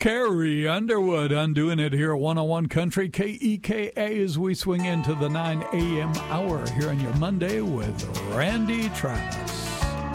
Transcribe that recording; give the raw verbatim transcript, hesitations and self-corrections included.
Carrie Underwood undoing it here at one oh one Country K E K A as we swing into the nine a.m. hour here on your Monday with Randy Travis.